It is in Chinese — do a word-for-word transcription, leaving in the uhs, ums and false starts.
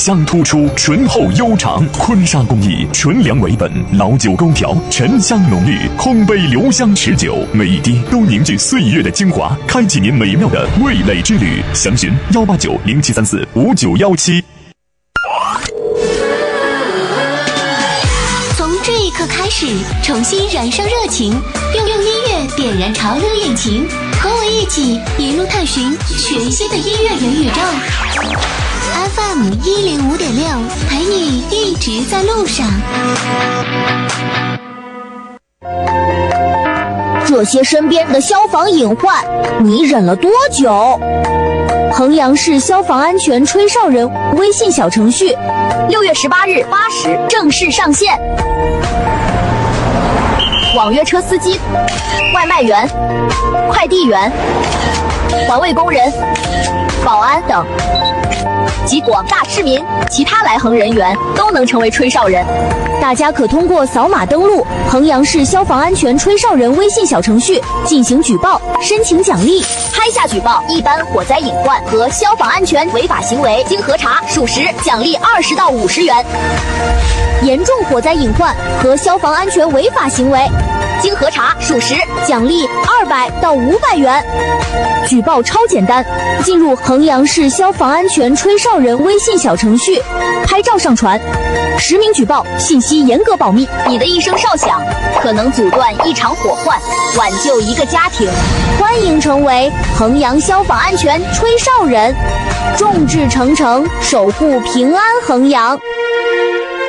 香突出，醇厚悠长。坤沙工艺，纯粮为本，老酒勾调，沉香浓郁，空杯留香持久，每一滴都凝聚岁月的精华，开启您美妙的味蕾之旅。详询幺八九零七三四五九幺七。 从这一刻开始，重新燃烧热情，用用音乐点燃潮流引擎，和我一起一路探寻全新的音乐元宇宙。F M 一零五点六，陪你一直在路上。 这些身边的消防隐患，你忍了多久？衡阳市消防安全吹哨人微信小程序，六月十八日八时正式上线。网约车司机、外卖员、快递员、环卫工人、保安等及广大市民、其他来衡人员都能成为吹哨人。大家可通过扫码登录衡阳市消防安全吹哨人微信小程序进行举报，申请奖励。拍下举报一般火灾隐患和消防安全违法行为，经核查属实，奖励二十到五十元；严重火灾隐患和消防安全违法行为，经核查属实，奖励二百到五百元。举报超简单，进入衡阳市消防安全吹哨人微信小程序，拍照上传，实名举报，信息严格保密。你的一声哨响，可能阻断一场火患，挽救一个家庭。欢迎成为衡阳消防安全吹哨人，众志成城，守护平安衡阳。